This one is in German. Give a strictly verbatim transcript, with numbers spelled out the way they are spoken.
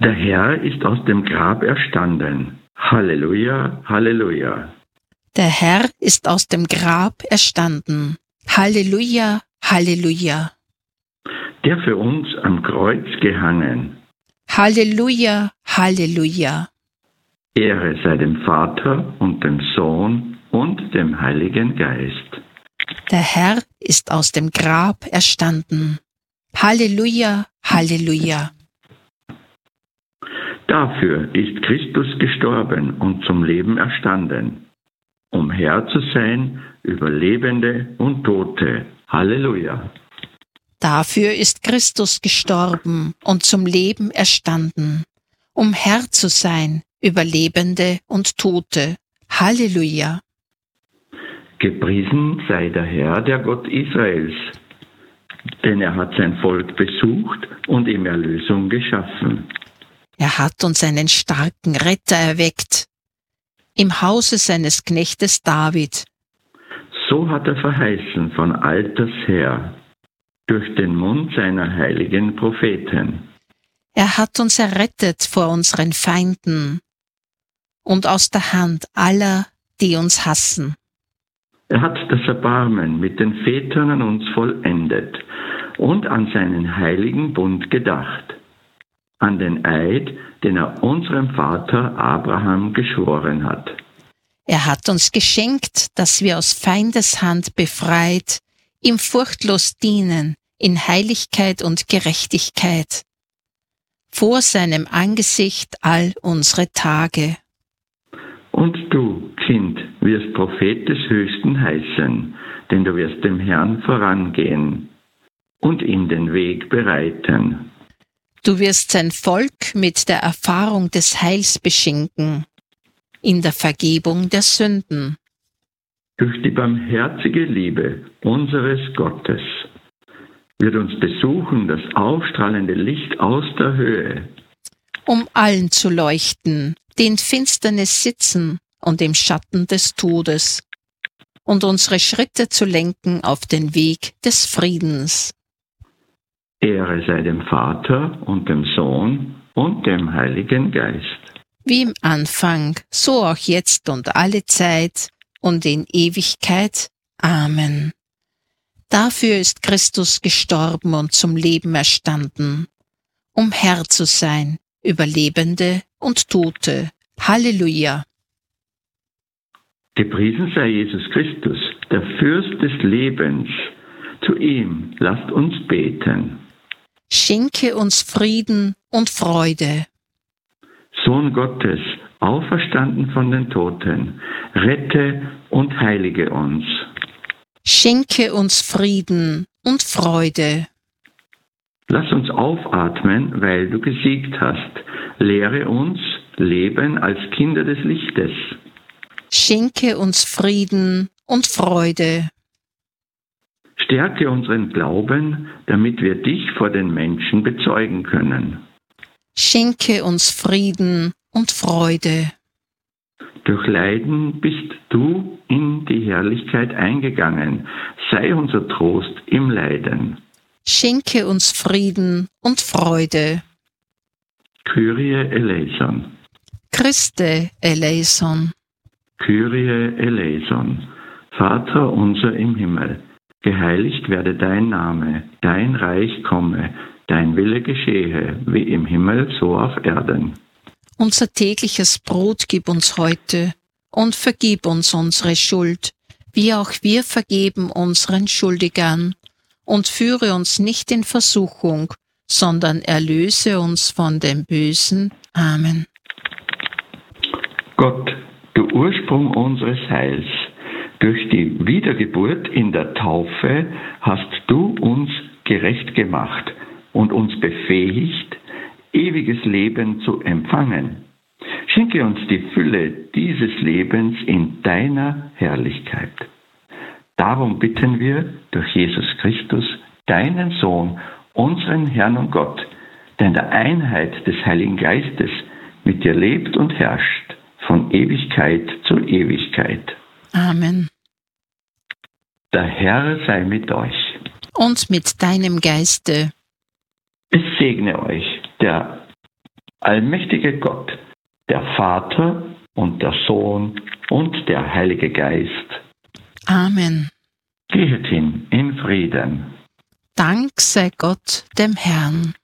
Der Herr ist aus dem Grab erstanden. Halleluja, Halleluja. Der Herr ist aus dem Grab erstanden. Halleluja, Halleluja. Der für uns am Kreuz gehangen. Halleluja, Halleluja. Ehre sei dem Vater und dem Sohn und dem Heiligen Geist. Der Herr ist aus dem Grab erstanden. Halleluja, Halleluja. Dafür ist Christus gestorben und zum Leben erstanden, um Herr zu sein über Lebende und Tote. Halleluja. Dafür ist Christus gestorben und zum Leben erstanden, um Herr zu sein über Lebende und Tote. Halleluja. Gepriesen sei der Herr, der Gott Israels, denn er hat sein Volk besucht und ihm Erlösung geschaffen. Er hat uns einen starken Retter erweckt, im Hause seines Knechtes David. So hat er verheißen von alters her, durch den Mund seiner heiligen Propheten. Er hat uns errettet vor unseren Feinden und aus der Hand aller, die uns hassen. Er hat das Erbarmen mit den Vätern an uns vollendet und an seinen heiligen Bund gedacht, an den Eid, den er unserem Vater Abraham geschworen hat. Er hat uns geschenkt, dass wir aus Feindeshand befreit, ihm furchtlos dienen, in Heiligkeit und Gerechtigkeit, vor seinem Angesicht all unsere Tage. Und du, Kind, wirst Prophet des Höchsten heißen, denn du wirst dem Herrn vorangehen und ihm den Weg bereiten. Du wirst sein Volk mit der Erfahrung des Heils beschenken, in der Vergebung der Sünden. Durch die barmherzige Liebe unseres Gottes wird uns besuchen das aufstrahlende Licht aus der Höhe, um allen zu leuchten, die in Finsternis sitzen und im Schatten des Todes, und unsere Schritte zu lenken auf den Weg des Friedens. Ehre sei dem Vater und dem Sohn und dem Heiligen Geist. Wie im Anfang, so auch jetzt und alle Zeit und in Ewigkeit. Amen. Dafür ist Christus gestorben und zum Leben erstanden, um Herr zu sein über Lebende und Tote. Halleluja. Gepriesen sei Jesus Christus, der Fürst des Lebens. Zu ihm lasst uns beten. Schenke uns Frieden und Freude. Sohn Gottes, auferstanden von den Toten, rette und heilige uns. Schenke uns Frieden und Freude. Lass uns aufatmen, weil du gesiegt hast. Lehre uns leben als Kinder des Lichtes. Schenke uns Frieden und Freude. Stärke unseren Glauben, damit wir dich vor den Menschen bezeugen können. Schenke uns Frieden und Freude. Durch Leiden bist du in die Herrlichkeit eingegangen. Sei unser Trost im Leiden. Schenke uns Frieden und Freude. Kyrie eleison. Christe eleison. Kyrie eleison. Vater unser im Himmel, geheiligt werde dein Name, dein Reich komme, dein Wille geschehe, wie im Himmel, so auf Erden. Unser tägliches Brot gib uns heute und vergib uns unsere Schuld, wie auch wir vergeben unseren Schuldigern. Und führe uns nicht in Versuchung, sondern erlöse uns von dem Bösen. Amen. Gott, du Ursprung unseres Heils, durch die Wiedergeburt in der Taufe hast du uns gerecht gemacht und uns befähigt, ewiges Leben zu empfangen. Schenke uns die Fülle dieses Lebens in deiner Herrlichkeit. Darum bitten wir durch Jesus Christus, deinen Sohn, unseren Herrn und Gott, der in der Einheit des Heiligen Geistes mit dir lebt und herrscht, von Ewigkeit zu Ewigkeit. Amen. Der Herr sei mit euch. Und mit deinem Geiste. Es segne euch der allmächtige Gott, der Vater und der Sohn und der Heilige Geist. Amen. Gehet hin in Frieden. Dank sei Gott dem Herrn.